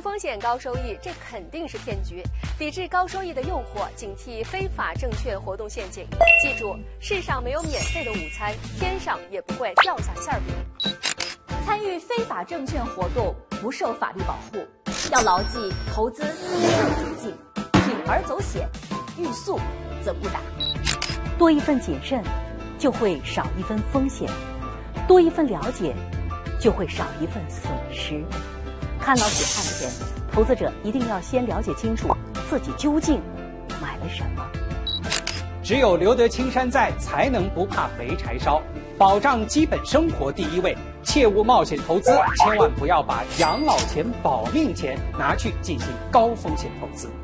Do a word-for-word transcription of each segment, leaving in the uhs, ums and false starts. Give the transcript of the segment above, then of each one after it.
风险高收益，这肯定是骗局。抵制高收益的诱惑，警惕非法证券活动陷阱。记住，世上没有免费的午餐，天上也不会掉下馅饼。 参与非法证券活动不受法律保护，要牢记投资一路途径，铤而走险，欲速则不达。 多一份谨慎，就会少一分风险；多一份了解，就会少一份损失。看牢血汗钱，投资者一定要先了解清楚自己究竟买了什么。 只有留得青山在，才能不怕没柴烧。保障基本生活第一位，切勿冒险投资，千万不要把养老钱、保命钱拿去进行高风险投资。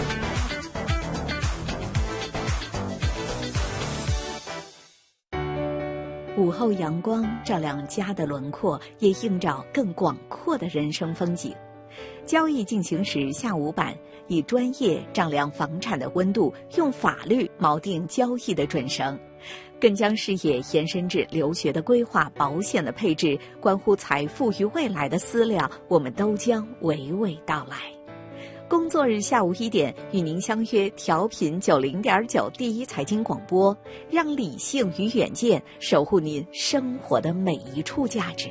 午后阳光照亮家的轮廓，也映照更广阔的人生风景。交易进行时下午版，以专业丈量房产的温度，用法律锚定交易的准绳，更将视野延伸至留学的规划、保险的配置，关乎财富与未来的思量，我们都将娓娓道来。工作日下午一点，与您相约调频九零点九第一财经广播，让理性与远见守护您生活的每一处价值。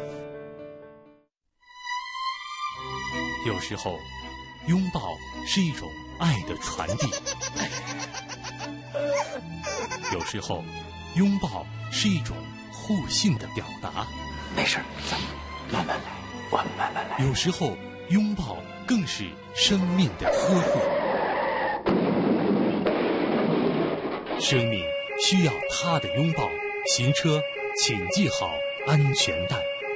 有时候，拥抱是一种爱的传递；有时候，拥抱是一种互信的表达。 没事，咱们慢慢来，我们慢慢来。 有时候，拥抱更是生命的呵护。生命需要他的拥抱。行车请系好安全带。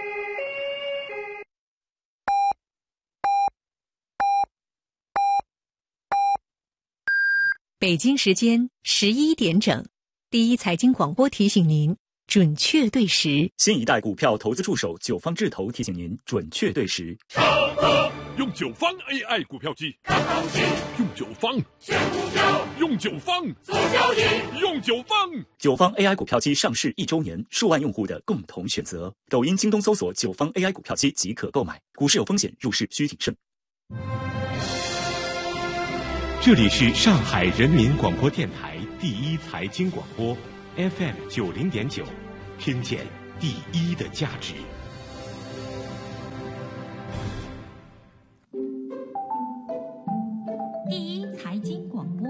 北京时间十一点整，第一财经广播提醒您准确对时。 新一代股票投资助手九方智投提醒您准确对时。 用九方 A I 股票机，看行情；用九方选股票，用九方做交易，用九方。 九方 A I 股票机上市一周年，数万用户的共同选择。抖音、京东搜索九方 A I 股票机即可购买。股市有风险，入市需谨慎。 这里是上海人民广播电台第一财经广播 F M 九零点九，听见第一的价值。 第一财经广播。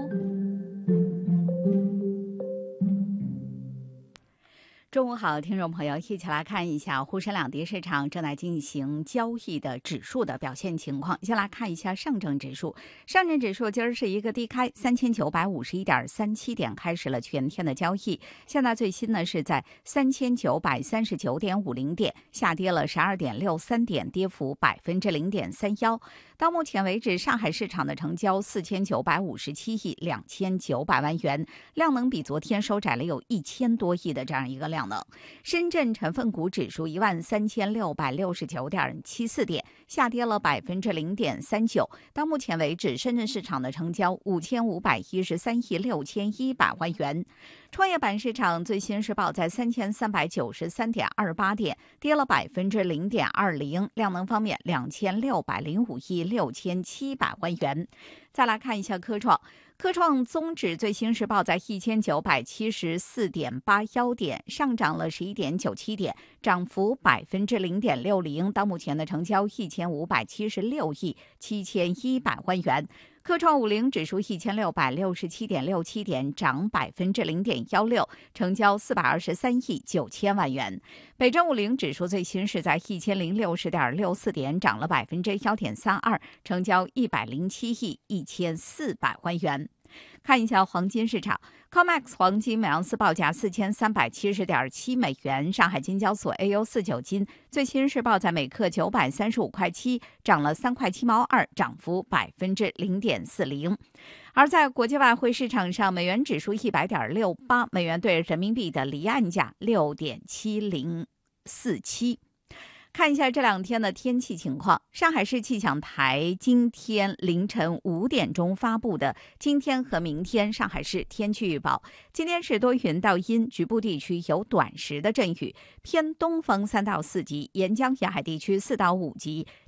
中午好，听众朋友，一起来看一下沪深两地市场正在进行交易的指数的表现情况。先来看一下上证指数，上证指数今儿是一个低开，三千九百五十一点三七点开始了全天的交易。现在最新呢是在三千九百三十九点五零点，下跌了十二点六三点，跌幅百分之零点三幺。到目前为止，上海市场的成交四千九百五十七亿两千九百万元，量能比昨天收窄了有一千多亿的这样一个量能。深圳成分股指数一万三千六百六十九点七四点，下跌了百分之零点三九。到目前为止，深圳市场的成交五千五百一十三亿六千一百万元。创业板市场最新是报在三千三百九十三点二八点，跌了百分之零点二零。量能方面，两千六百零五亿六千七百万元。再来看一下科创。科创综指最新是报在一千九百七十四点八一点，上涨了十一点九七点，涨幅百分之零点六零。到目前的成交一千五百七十六亿七千一百万元。科创五零指数一千六百六十七点六七点，涨百分之零点幺六，成交四百二十三亿九千万元。北证五零指数最新是在一千零六十点六四点，涨了百分之幺点三二，成交一百零七亿一千四百万元。看一下黄金市场 ，C O M E X 黄金每盎司报价四千三百七十点七美元。上海金交所 A U 四九金最新是报在每克九百三十五块七，涨了三块七毛二，涨幅百分之零点四零。而在国际外汇市场上，美元指数一百点六八，美元对人民币的离岸价六点七零四七。看一下这两天的天气情况。上海市气象台今天凌晨五点钟发布的今天和明天上海市天气预报。今天是多云到阴，局部地区有短时的阵雨，偏东风三到四级，沿江沿海地区四到五级。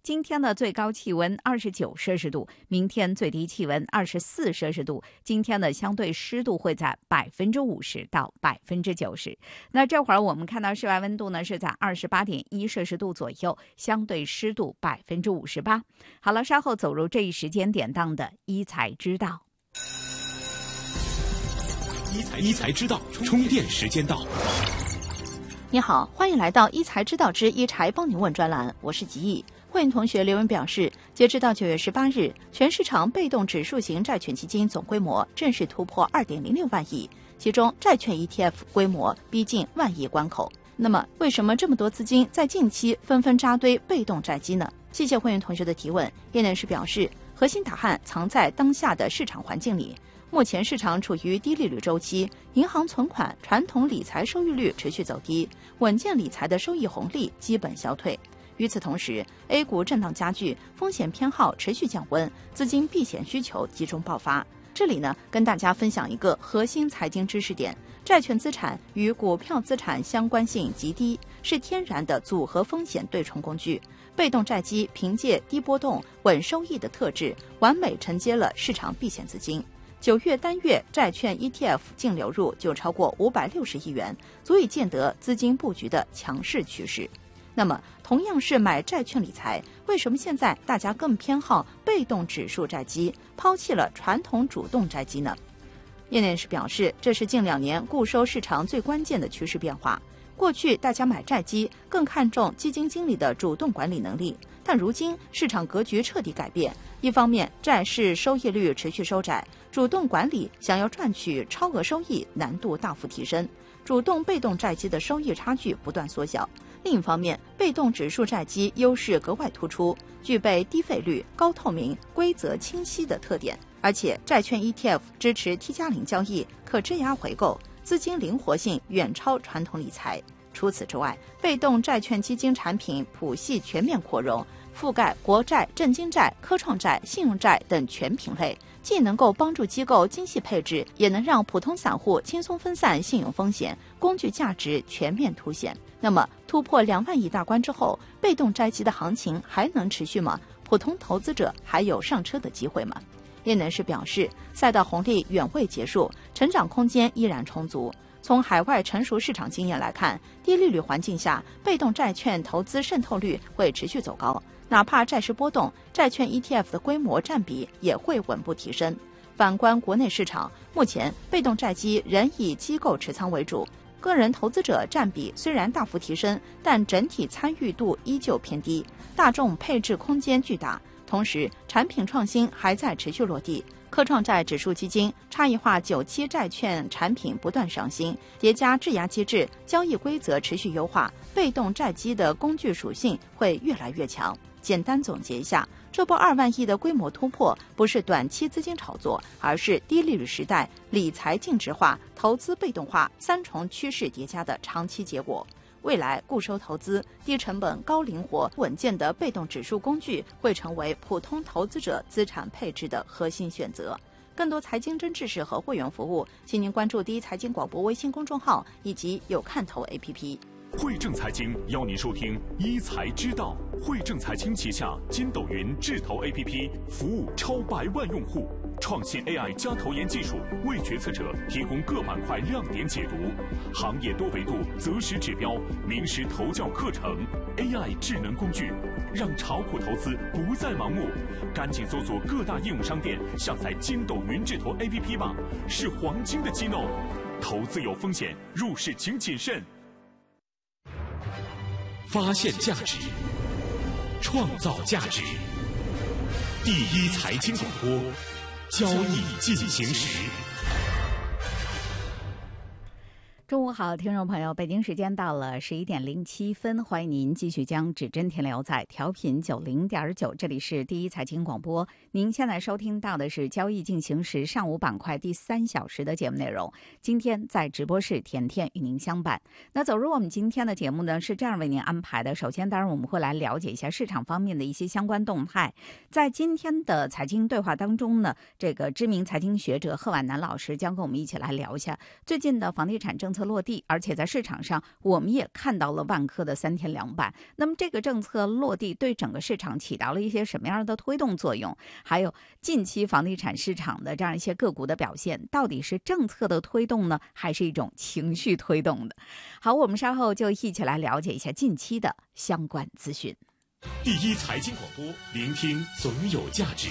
今天的最高气温二十九摄氏度，明天最低气温二十四摄氏度。今天的相对湿度会在百分之五十到百分之九十。那这会儿我们看到室外温度呢是在二十八点一摄氏度左右，相对湿度百分之五十八。好了，稍后走入这一时间点当的一才知道。 一才一才知道，充电时间到。 你好，欢迎来到一才知道之一柴帮你问专栏，我是吉毅。会员同学留言表示，截止到九月十八日，全市场被动指数型债券基金总规模正式突破二点零六万亿，其中债券 E T F 规模逼近万亿关口。那么，为什么这么多资金在近期纷纷扎堆被动债基呢？谢谢会员同学的提问。业内人士表示，核心答案藏在当下的市场环境里。目前市场处于低利率周期，银行存款、传统理财收益率持续走低，稳健理财的收益红利基本消退。与此同时 ，A 股震荡加剧，风险偏好持续降温，资金避险需求集中爆发。这里呢，跟大家分享一个核心财经知识点：债券资产与股票资产相关性极低，是天然的组合风险对冲工具。被动债基凭借低波动、稳收益的特质，完美承接了市场避险资金。九月单月债券 E T F 净流入就超过五百六十亿元，足以见得资金布局的强势趋势。那么，同样是买债券理财，为什么现在大家更偏好被动指数债基，抛弃了传统主动债基呢？业内人士表示，这是近两年固收市场最关键的趋势变化。过去大家买债基更看重基金经理的主动管理能力，但如今市场格局彻底改变。一方面，债市收益率持续收窄，主动管理想要赚取超额收益难度大幅提升，主动被动债基的收益差距不断缩小。另一方面，被动指数债基优势格外突出，具备低费率、高透明、规则清晰的特点，而且债券 E T F 支持 T 加零交易，可质押回购，资金灵活性远超传统理财。除此之外，被动债券基金产品谱系全面扩容，覆盖国债、证金债、科创债、信用债等全品类，既能够帮助机构精细配置，也能让普通散户轻松分散信用风险，工具价值全面凸显。那么，突破两万亿大关之后，被动债基的行情还能持续吗？普通投资者还有上车的机会吗？业内人士表示，赛道红利远未结束，成长空间依然充足。从海外成熟市场经验来看，低利率环境下，被动债券投资渗透率会持续走高，哪怕债市波动，债券 E T F 的规模占比也会稳步提升。反观国内市场，目前被动债基仍以机构持仓为主，个人投资者占比虽然大幅提升，但整体参与度依旧偏低，大众配置空间巨大。同时，产品创新还在持续落地。科创债指数基金、差异化九期债券产品不断上新，叠加质押机制，交易规则持续优化，被动债基的工具属性会越来越强。简单总结一下，这波二万亿的规模突破，不是短期资金炒作，而是低利率时代理财净值化、投资被动化三重趋势叠加的长期结果。未来固收投资、低成本、高灵活、稳健的被动指数工具会成为普通投资者资产配置的核心选择。更多财经真知识和会员服务，请您关注第一财经广播微信公众号以及有看头 A P P。 汇正财经邀您收听一财知道。汇正财经旗下筋斗云智投 A P P 服务超百万用户，创新 A I 加投研技术为决策者提供各板块亮点解读，行业多维度择时指标，名师投教课程 ，A I 智能工具，让炒股投资不再盲目。赶紧搜索各大应用商店下载筋斗云智投 A P P 吧，是黄金的机弄。投资有风险，入市请谨慎。 发现价值，创造价值。第一财经广播，交易进行时。 中午好，听众朋友，北京时间到了十一点零七分，欢迎您继续将指针停留在调频九零点九，这里是第一财经广播。您现在收听到的是交易进行时上午板块第三小时的节目内容。今天在直播室，甜甜与您相伴。那走入我们今天的节目呢，是这样为您安排的。首先，当然我们会来了解一下市场方面的一些相关动态。在今天的财经对话当中呢，这个知名财经学者贺婉南老师将跟我们一起来聊一下最近的房地产政策策落地，而且在市场上我们也看到了万科的三天两板。那么这个政策落地对整个市场起到了一些什么样的推动作用？还有近期房地产市场的这样一些个股的表现，到底是政策的推动呢，还是一种情绪推动的？好，我们稍后就一起来了解一下近期的相关资讯。 第一财经广播，聆听总有价值。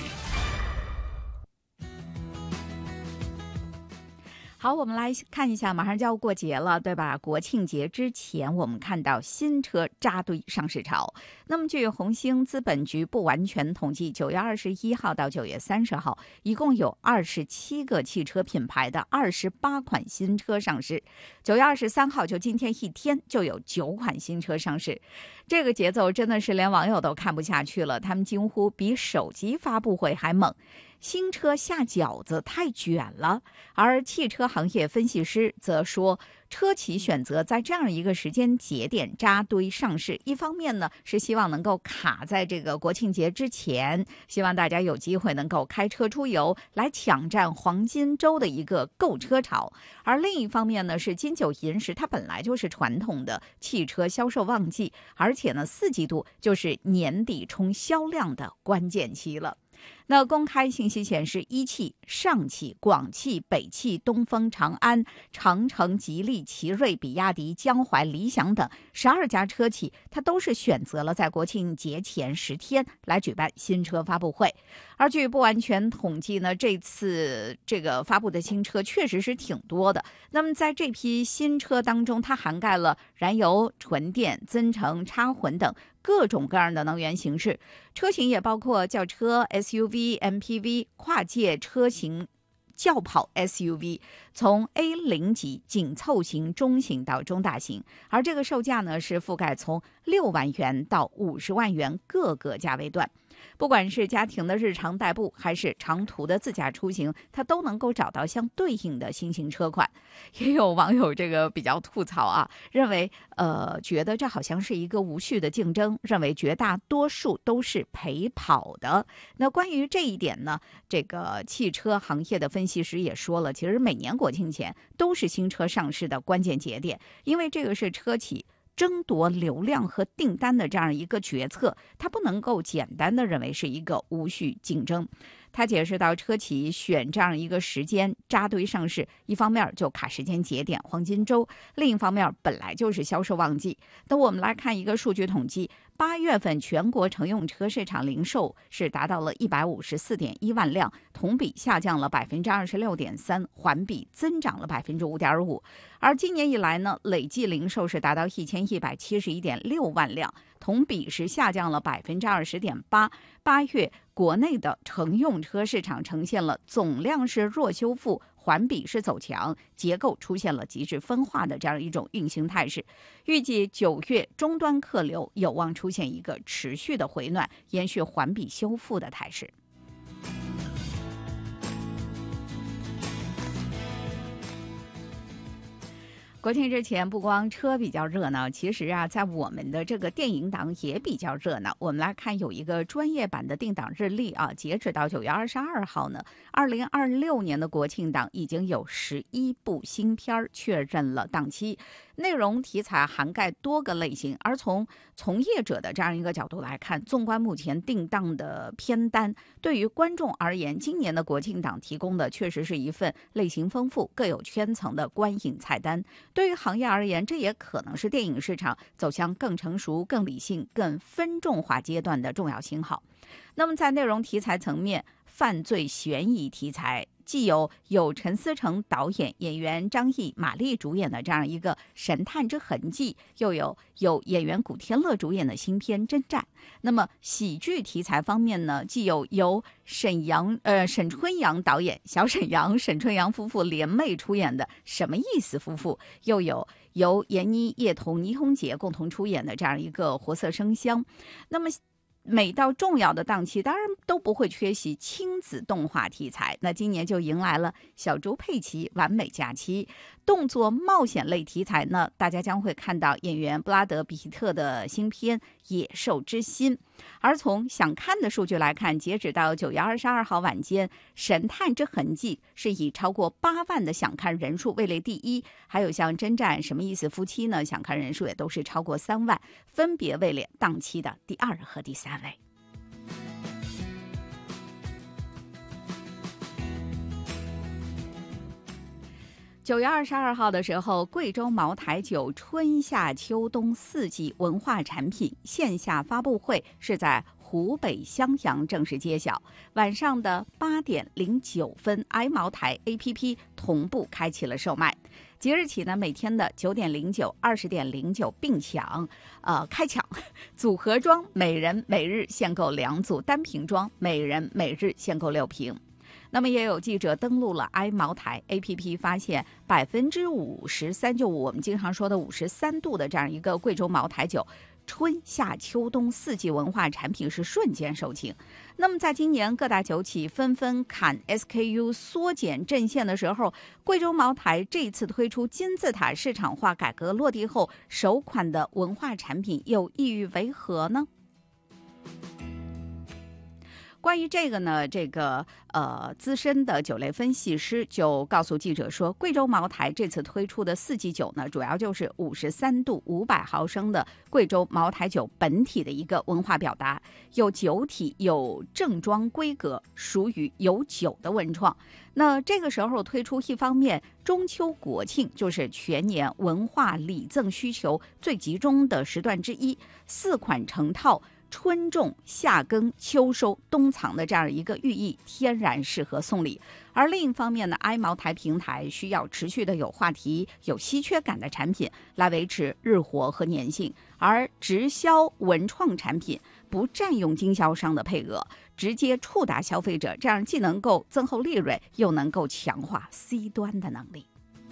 好，我们来看一下，马上就要过节了，对吧？国庆节之前，我们看到新车扎堆上市潮。那么，据红星资本局不完全统计，九月二十一号到九月三十号，一共有二十七个汽车品牌的二十八款新车上市。九月二十三号，就今天一天，就有九款新车上市。这个节奏真的是连网友都看不下去了，他们惊呼比手机发布会还猛。新车下饺子太卷了，而汽车行业分析师则说，车企选择在这样一个时间节点扎堆上市，一方面呢是希望能够卡在这个国庆节之前，希望大家有机会能够开车出游，来抢占黄金周的一个购车潮；而另一方面呢是金九银十，它本来就是传统的汽车销售旺季，而且呢四季度就是年底冲销量的关键期了。那公开信息显示，一汽、上汽、广汽、北汽、东风、长安、长城、吉利、奇瑞、比亚迪、江淮、理想等十二家车企，它都是选择了在国庆节前十天来举办新车发布会。而据不完全统计呢，这次这个发布的新车确实是挺多的。那么在这批新车当中，它涵盖了燃油、纯电、增程、插混等各种各样的能源形式，车型也包括轿车、S U V、M P V、跨界车型、轿跑 S U V， 从 A 零 级、紧凑型、中型到中大型，而这个售价呢是覆盖从六万元到五十万元各个价位段。不管是家庭的日常代步，还是长途的自驾出行，它都能够找到相对应的新型车款。也有网友这个比较吐槽啊，认为呃，觉得这好像是一个无序的竞争，认为绝大多数都是陪跑的。那关于这一点呢，这个汽车行业的分析师也说了，其实每年国庆前都是新车上市的关键节点，因为这个是车企争夺流量和订单的这样一个决策，它不能够简单的认为是一个无序竞争。他解释到，车企选这样一个时间扎堆上市，一方面就卡时间节点黄金周，另一方面本来就是销售旺季。那我们来看一个数据统计，八月份全国乘用车市场零售是达到了一百五十四点一万辆，同比下降了百分之二十六点三，环比增长了百分之五点五。而今年以来呢，累计零售是达到一千一百七十一点六万辆，同比是下降了百分之二十点八。八月国内的乘用车市场呈现了总量是弱修复，环比是走强，结构出现了极致分化的这样一种运行态势。预计九月终端客流有望出现一个持续的回暖，延续环比修复的态势。国庆之前，不光车比较热闹，其实啊，在我们的这个电影档也比较热闹。我们来看有一个专业版的定档日历啊，截止到九月二十二号呢，二零二六年的国庆档已经有十一部新片确认了档期。内容题材涵盖多个类型，而从从业者的这样一个角度来看，纵观目前定档的片单，对于观众而言，今年的国庆档提供的确实是一份类型丰富、各有圈层的观影菜单。对于行业而言，这也可能是电影市场走向更成熟、更理性、更分众化阶段的重要信号。那么在内容题材层面，犯罪悬疑题材既有有陈思诚导演、演员张译、马丽主演的这样一个《神探之痕迹》，又有有演员古天乐主演的新片《征战》。那么喜剧题材方面呢，既有由沈阳呃沈春阳导演、小沈阳、沈春阳夫妇联袂出演的《什么意思夫妇》，又有由闫妮、叶童、倪虹洁共同出演的这样一个《活色生香》。那么每到重要的档期，当然都不会缺席亲子动画题材。那今年就迎来了小猪佩奇完美假期。动作冒险类题材呢，大家将会看到演员布拉德·皮特的新片《 野兽之心。而从想看的数据来看，截止到九月二十二号晚间，神探之痕迹是以超过八万的想看人数位列第一，还有像征战什么意思夫妻呢，想看人数也都是超过三万，分别位列档期的第二和第三位。九月二十二号的时候，贵州茅台酒春夏秋冬四季文化产品线下发布会是在湖北襄阳正式揭晓。晚上的八点零九分，爱茅台 A P P 同步开启了售卖。即日起呢，每天的九点零九、二十点零九并抢，呃，开抢组合装，每人每日限购两组；单瓶装，每人每日限购六瓶。那么也有记者登录了爱茅台 A P P， 发现百分之五十三，就我们经常说的五十三度的这样一个贵州茅台酒，春夏秋冬四季文化产品是瞬间售罄。那么在今年各大酒企纷纷砍 S K U 缩减阵线的时候，贵州茅台这次推出金字塔市场化改革落地后首款的文化产品又意欲为何呢？关于这个呢，这个呃资深的酒类分析师就告诉记者说，贵州茅台这次推出的四季酒呢，主要就是五十三度五百毫升的贵州茅台酒本体的一个文化表达，有酒体，有正装规格，属于有酒的文创。那这个时候推出，一方面中秋国庆就是全年文化礼赠需求最集中的时段之一，四款成套。春种、夏耕、秋收、冬藏的这样一个寓意，天然适合送礼。而另一方面呢，爱茅台平台需要持续的有话题、有稀缺感的产品来维持日活和粘性，而直销文创产品不占用经销商的配额，直接触达消费者，这样既能够增厚利润，又能够强化 C 端的能力。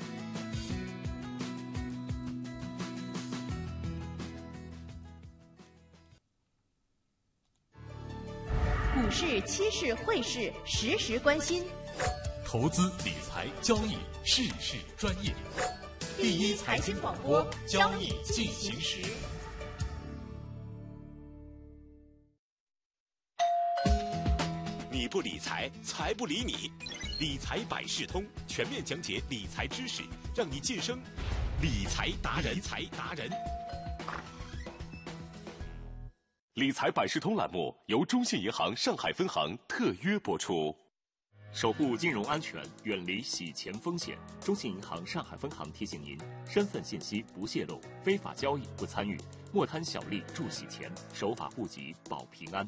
股市、期市、汇市实时关心， 投资理财交易事事专业，第一财经广播，交易进行时。 你不理财，财不理你。理财百事通全面讲解理财知识，让你晋升理财达人。理财达人。理财百事通栏目由中信银行上海分行特约播出。 守护金融安全，远离洗钱风险。中信银行上海分行提醒您：身份信息不泄露，非法交易不参与，莫贪小利助洗钱，守法户籍保平安。